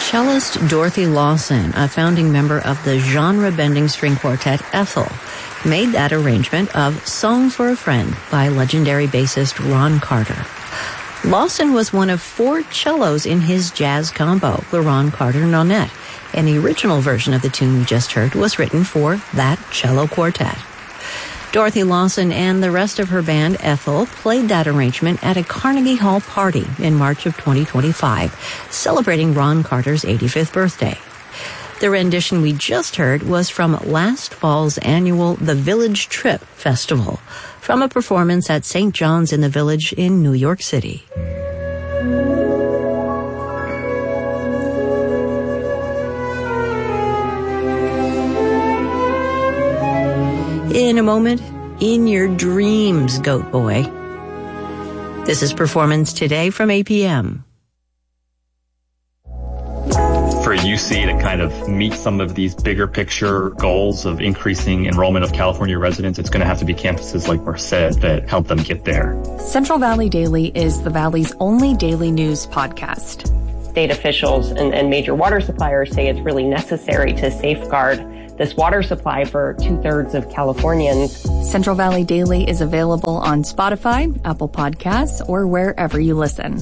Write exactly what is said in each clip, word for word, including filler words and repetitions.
Cellist Dorothy Lawson, a founding member of the genre-bending string quartet Ethel, made that arrangement of Song for a Friend by legendary bassist Ron Carter. Lawson was one of four cellos in his jazz combo, the Ron Carter Nonette, and the original version of the tune we just heard was written for that cello quartet. Dorothy Lawson and the rest of her band, Ethel, played that arrangement at a Carnegie Hall party in March of twenty twenty-five, celebrating Ron Carter's eighty-fifth birthday. The rendition we just heard was from last fall's annual The Village Trip Festival, from a performance at Saint John's in the Village in New York City. In a moment, in your dreams, Goat Boy. This is Performance Today from A P M. For U C to kind of meet some of these bigger picture goals of increasing enrollment of California residents, it's going to have to be campuses like Merced that help them get there. Central Valley Daily is the Valley's only daily news podcast. State officials and, and major water suppliers say it's really necessary to safeguard this water supply for two-thirds of Californians. Central Valley Daily is available on Spotify, Apple Podcasts, or wherever you listen.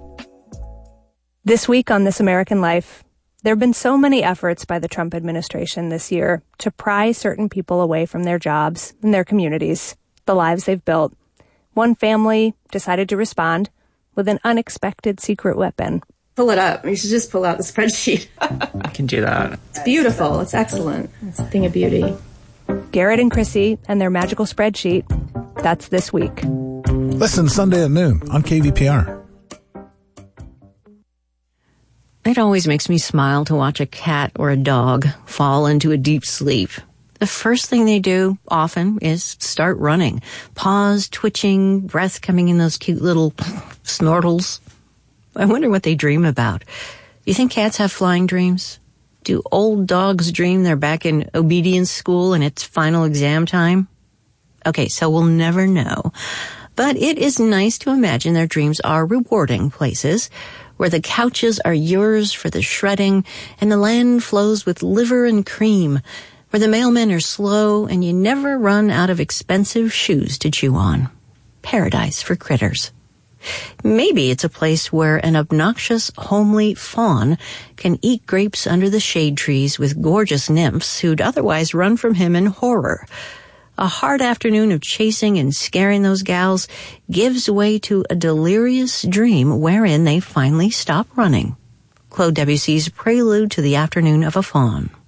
This week on This American Life, there have been so many efforts by the Trump administration this year to pry certain people away from their jobs and their communities, the lives they've built. One family decided to respond with an unexpected secret weapon. Pull it up. You should just pull out the spreadsheet. I can do that. It's beautiful. It's excellent. It's a thing of beauty. Garrett and Chrissy and their magical spreadsheet. That's this week. Listen Sunday at noon on K V P R. It always makes me smile to watch a cat or a dog fall into a deep sleep. The first thing they do, often, is start running. Paws twitching, breath coming in those cute little snortles. I wonder what they dream about. You think cats have flying dreams? Do old dogs dream they're back in obedience school and it's final exam time? Okay, so we'll never know. But it is nice to imagine their dreams are rewarding places, where the couches are yours for the shredding and the land flows with liver and cream, where the mailmen are slow and you never run out of expensive shoes to chew on. Paradise for critters. Maybe it's a place where an obnoxious, homely fawn can eat grapes under the shade trees with gorgeous nymphs who'd otherwise run from him in horror. A hard afternoon of chasing and scaring those gals gives way to a delirious dream wherein they finally stop running. Claude Debussy's Prelude to the Afternoon of a Fawn.